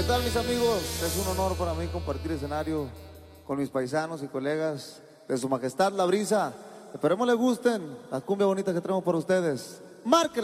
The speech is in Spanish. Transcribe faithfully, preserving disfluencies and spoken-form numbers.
¿Qué tal, mis amigos? Es un honor para mí compartir escenario con mis paisanos y colegas de Su Majestad La Brisa. Esperemos les gusten la cumbia bonita que traemos para ustedes. ¡Márquenle!